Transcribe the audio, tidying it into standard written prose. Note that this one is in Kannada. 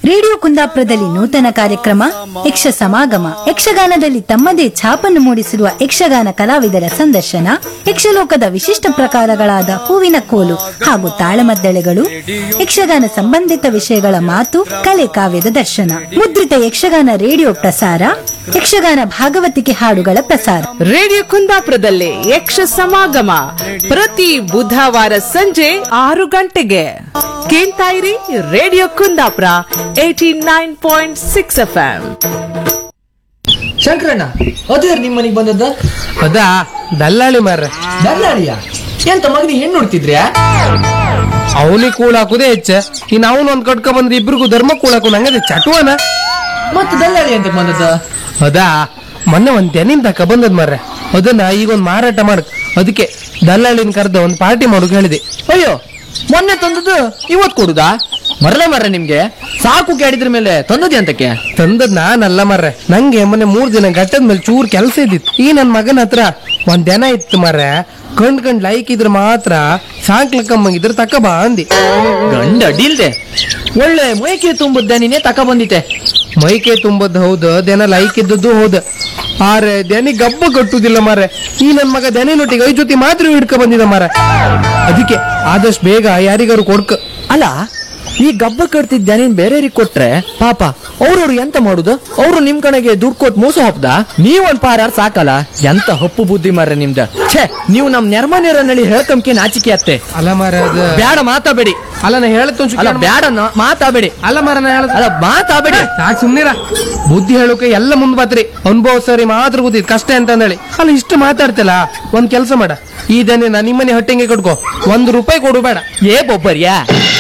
ರೇಡಿಯೋ ಕುಂದಾಪುರದಲ್ಲಿ ನೂತನ ಕಾರ್ಯಕ್ರಮ ಯಕ್ಷ ಸಮಾಗಮ. ಯಕ್ಷಗಾನದಲ್ಲಿ ತಮ್ಮದೇ ಛಾಪನ್ನು ಮೂಡಿಸಿರುವ ಯಕ್ಷಗಾನ ಕಲಾವಿದರ ಸಂದರ್ಶನ, ಯಕ್ಷಲೋಕದ ವಿಶಿಷ್ಟ ಪ್ರಕಾರಗಳಾದ ಹೂವಿನ ಕೋಲು ಹಾಗೂ ತಾಳಮದ್ದಳೆಗಳು, ಯಕ್ಷಗಾನ ಸಂಬಂಧಿತ ವಿಷಯಗಳ ಮಾತು ಕಲೆ ಕಾವ್ಯದ ದರ್ಶನ ಮುದ್ರಿತ ಯಕ್ಷಗಾನ ರೇಡಿಯೋ ಪ್ರಸಾರ, ಯಕ್ಷಗಾನ ಭಾಗವತಿಕೆ ಹಾಡುಗಳ ಪ್ರಸಾರ. ರೇಡಿಯೋ ಕುಂದಾಪುರದಲ್ಲಿ ಯಕ್ಷ ಸಮಾಗಮ ಪ್ರತಿ ಬುಧವಾರ ಸಂಜೆ 6 ಗಂಟೆಗೆ. ಕೇಳ್ತಾ ಇರಿ ರೇಡಿಯೋ ಕುಂದಾಪುರ 89.6 FM. ಶಂಕರಣ್ಣ, ಅದೇ ನಿಮ್ಮ ಮನೆಗೆ ಬಂದದ್ದ? ಅದಾ ದಲ್ಲಾಳಿ ಮಾರ್ರೆ. ದಲ್ಲಾಳಿಯ? ಎಂತ ಮಗನಿ ಹೆಣ್ಣು ನೋಡ್ತಿದ್ರ್ಯಾ? ಅವನಿಗೆ ಕೂಳಾಕುದೇ ಹೆಚ್ಚ, ಇನ್ನು ಅವನು ಒಂದ್ ಕಟ್ಕ ಬಂದ್ರೆ ಇಬ್ರಿಗೂ ಧರ್ಮ ಕೂಳಾಕು ನಂಗದೆ ಚಟುವನ. ಮತ್ತೆ ದಲ್ಲಾಳಿ ಅಂತ ಬಂದದ್ದ? ಅದಾ ಮೊನ್ನೆ ಒಂದ್ ತೆನಿನ್ ತಕ ಬಂದದ್ ಮಾರ್ರೆ. ಅದನ್ನ ಈಗ ಒಂದ್ ಮಾರಾಟ ಮಾಡಕ್, ಅದಕ್ಕೆ ದಲ್ಲಾಳಿನ ಕರೆದ ಒಂದ್ ಪಾರ್ಟಿ ಮಾಡೋಕ್ ಹೇಳಿದೆ. ಅಯ್ಯೋ, ಮೊನ್ನೆ ತಂದದ್ದು ಇವತ್ ಕೊಡುದಾ? ಮರಳೆ ನಿಮ್ಗೆ ಸಾಕು ಕೇಳಿದ್ರ ಮೇಲೆ ತಂದದ್ದೆ ಅಂತಕ್ಕೆ? ತಂದದ್ ನಾನಲ್ಲ ಮಾರ್ರೆ, ನಂಗೆ ಮೊನ್ನೆ 3 ದಿನ ಗಟ್ಟದ ಮೇಲೆ ಚೂರ್ ಕೆಲಸ ಇದ್ದಿತ್ತು. ಈ ನನ್ ಮಗನ ಹತ್ರ ಒಂದ್ ದನ ಇತ್ತು ಮಾರ್ರೆ. ಕಂಡ್ ಲೈಕ್ ಇದ್ರ ಮಾತ್ರ ಸಾಕ್ಲಕ್ಕಮ್ಮಂಗಿದ್ರ ತಕ ಬಾ ಅಂದಿ. ಗಂಡ ಅಡ್ಡಿಲ್ದೆ ಒಳ್ಳೆ ಮೈಕೆ ತುಂಬುದ್ದೆ ನೀನೇ ತಕ ಬಂದಿತ್ತೆ. ಮೈಕೆ ತುಂಬದ್ ಹೌದು, ದನ ಲೈಕ್ ಇದ್ದದ್ದು ಹೌದು, ಆರೆ ದನಿ ಗಬ್ಬ ಕಟ್ಟುದಿಲ್ಲ ಮಾರೆ. ಈ ನನ್ ಮಗ ದನಿನೊಟ್ಟಿಗೆ 5 ಜೊತೆ ಮಾತ್ರ ಹಿಡ್ಕ ಬಂದಿದ ಮಾರ. ಅದಕ್ಕೆ ಆದಷ್ಟು ಬೇಗ ಯಾರಿಗಾರು ಕೊಡ್ಕ. ಅಲ್ಲ, ಈ ಗಬ್ಬ ಕಟ್ತಿದ್ದ ನೀನ್ ಬೇರೆಯವ್ರಿಗೆ ಕೊಟ್ರೆ ಪಾಪ ಅವ್ರವ್ರು ಎಂತ ಮಾಡುದು? ಅವ್ರು ನಿಮ್ ಕಡೆಗೆ ದುಡ್ಡು ಕೊಟ್ಟು ಮೋಸ ಹೊಪ್ಪದ? ನೀವೊಂದ್ ಪಾರಾರ್ ಸಾಕಲ್ಲ. ಎಂತ ಹಪ್ಪು ಬುದ್ಧಿ ಮಾರ್ರೆ ನಿಮ್ದ. ಛೇ, ನೀವು ನಮ್ ನೆರ್ಮನೇರನಲ್ಲಿ ಹೇಳ್ಕಂಕೆ ನಾಚಿಕೆ ಅತ್ತೆ. ಅಲ್ಲ ಮಾರ, ಅದು ಬ್ಯಾಡ ಮಾತಾಬೇಡಿ. ಅಲ್ಲ ನಾ ಹೇಳತ್ ಬ್ಯಾಡ ಮಾತಾಬೇಡಿ. ಅಲ್ಲ ಮಾರ, ನಾ ಹೇಳದ್ ಅಲ್ಲ ಮಾತಾಬೇಡಿ. ಸಾಕ್ ಸುಮ್ನಿರ. ಬುದ್ಧಿ ಹೇಳೋಕೆ ಎಲ್ಲ ಮುಂದ್ ಬತ್ರಿ. ಅನುಭವ ಸರಿ ಮಾತ್ರ ಗೊತ್ತಿದ್ ಕಷ್ಟ ಅಂತ ಹೇಳಿ. ಅಲ್ಲ ಇಷ್ಟು ಮಾತಾಡ್ತಿಲ್ಲ, ಒಂದ್ ಕೆಲ್ಸ ಮಾಡ, ಈ ದನ ನಿಮ್ಮನೆ ಹೊಟ್ಟೆಗೆ ಕಟ್ಕೋ, 1 ರೂಪಾಯಿ ಕೊಡು ಬೇಡ. ಏ ಬೊಬ್ಬರ್ಯಾ